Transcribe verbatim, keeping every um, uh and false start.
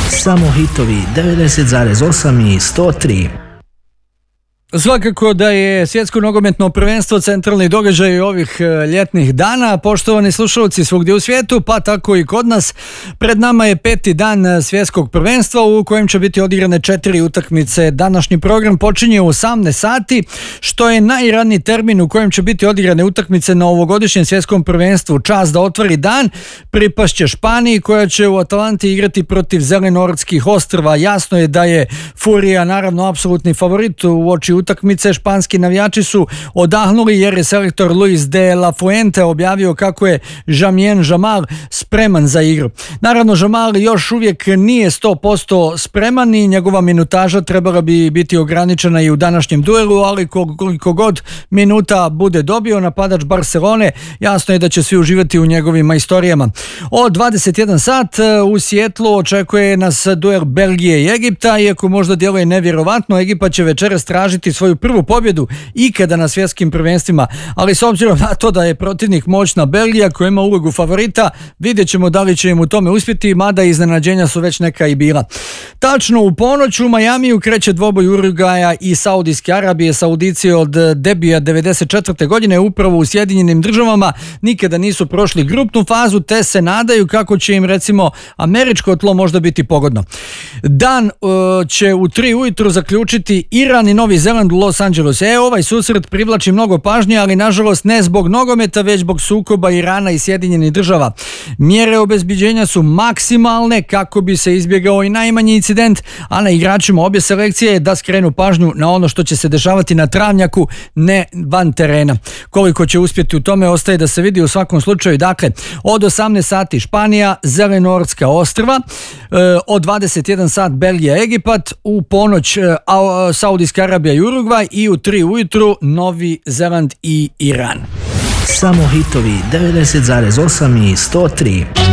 Samo hitovi devedeset zarez osam i sto tri. Svakako da je svjetsko nogometno prvenstvo centralni događaj ovih ljetnih dana. Poštovani slušalci svugdje u svijetu, pa tako i kod nas, pred nama je peti dan svjetskog prvenstva u kojem će biti odigrane četiri utakmice. Današnji program počinje u osamnaest sati, što je najraniji termin u kojem će biti odigrane utakmice na ovogodišnjem svjetskom prvenstvu. Čast da otvori dan pripašće Španiji, koja će u Atalanti igrati protiv Zelenortskih ostrva. Jasno je da je Furija naravno apsolutni favorit u oči utakmice. Španski navijači su odahnuli jer je selektor Luis de la Fuente objavio kako je Jamien Jamal spreman za igru. Naravno, Jamal još uvijek nije sto posto spreman i njegova minutaža trebala bi biti ograničena i u današnjem duelu, ali koliko god minuta bude dobio napadač Barcelone, jasno je da će svi uživati u njegovim majstorijama. Od dvadeset jedan sat u Sijetlu očekuje nas duel Belgije i Egipta. Iako možda djeluje nevjerovatno, Egipat će večeras tražiti svoju prvu pobjedu ikada na svjetskim prvenstvima, ali s obzirom na to da je protivnik moćna Belgija koja ima ulogu favorita, vidjet ćemo da li će im u tome uspjeti, mada iznenađenja su već neka i bila. Tačno u ponoć u Majamiju kreće dvoboj Urugvaja i Saudijske Arabije. Saudici od debija devedeset četvrte godine upravo u Sjedinjenim Državama nikada nisu prošli grupnu fazu, te se nadaju kako će im recimo američko tlo možda biti pogodno. Dan uh, će u tri ujutru zaključiti Iran i Novi Zeland u Los Angelesu. E, ovaj susret privlači mnogo pažnje, ali nažalost ne zbog nogometa, već zbog sukoba Irana i Sjedinjenih Država. Mjere obezbiđenja su maksimalne kako bi se izbjegao i najmanji incident, a na igračima obje selekcije je da skrenu pažnju na ono što će se dešavati na travnjaku, ne van terena. Koliko će uspjeti u tome ostaje da se vidi u svakom slučaju. Dakle, od osamnaest sati Španija, Zelenortska ostrva, od dvadeset jedan sat Belgija, Egipat, u ponoć Saudijska Arabija i Urugvaj i u tri ujutru Novi Zeland i Iran. Samo hitovi devedeset zarez osam i sto tri.